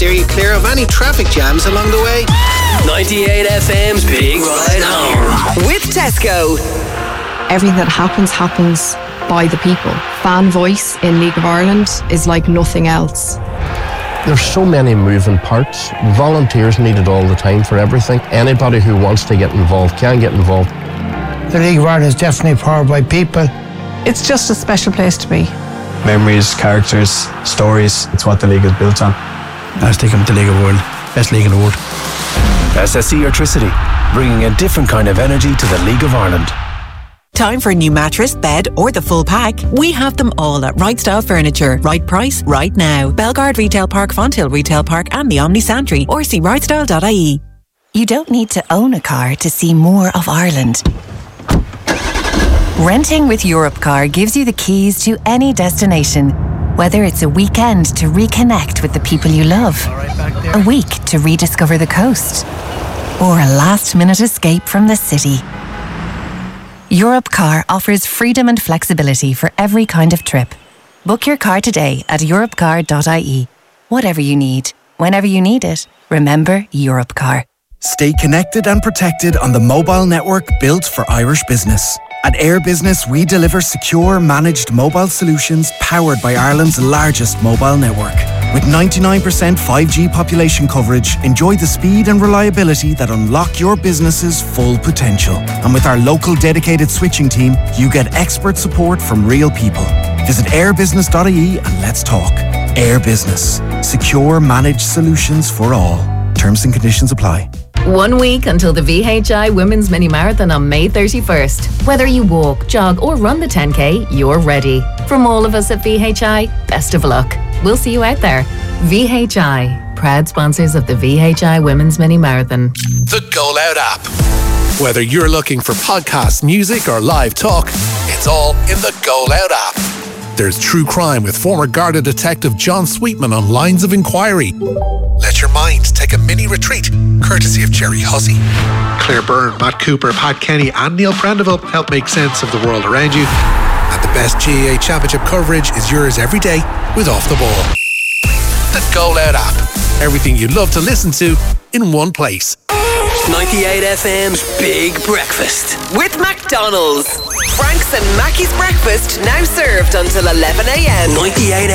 steer you clear of any traffic jams along the way. 98 FM's Big Ride Home. With Tesco. Everything that happens by the people. Fan voice in League of Ireland is like nothing else. There's so many moving parts. Volunteers needed all the time for everything. Anybody who wants to get involved can get involved. The League of Ireland is definitely powered by people. It's just a special place to be. Memories, characters, stories. It's what the league is built on. I was thinking of the League of the World. Best league in the world. SSE Electricity, bringing a different kind of energy to the League of Ireland. Time for a new mattress, bed or the full pack? We have them all at Right Style Furniture. Right price, right now. Belgard Retail Park, Fonthill Retail Park and the Omni Santry, or see rightstyle.ie. You don't need to own a car to see more of Ireland. Renting with Europcar gives you the keys to any destination. Whether it's a weekend to reconnect with the people you love, a week to rediscover the coast, or a last-minute escape from the city. Europcar offers freedom and flexibility for every kind of trip. Book your car today at europcar.ie. Whatever you need, whenever you need it, remember Europcar. Stay connected and protected on the mobile network built for Irish business. At Air Business, we deliver secure, managed mobile solutions powered by Ireland's largest mobile network. With 99% 5G population coverage, enjoy the speed and reliability that unlock your business's full potential. And with our local dedicated switching team, you get expert support from real people. Visit airbusiness.ie and let's talk. Air Business. Secure, managed solutions for all. Terms and conditions apply. 1 week until the VHI Women's Mini Marathon on May 31st. Whether you walk, jog or run the 10K, you're ready. From all of us at VHI, best of luck. We'll see you out there. VHI, proud sponsors of the VHI Women's Mini Marathon. The Go Loud app. Whether you're looking for podcasts, music or live talk, it's all in the Go Loud app. There's true crime with former Garda detective John Sweetman on Lines of Inquiry. Let your mind take a mini retreat, courtesy of Jerry Hussey. Claire Byrne, Matt Cooper, Pat Kenny and Neil Prendeville help make sense of the world around you. And the best GAA Championship coverage is yours every day with Off the Ball. The Go Loud app. Everything you'd love to listen to in one place. 98 FM's Big Breakfast. With McDonald's. Frank's and Mackey's breakfast now served until 11 a.m. 98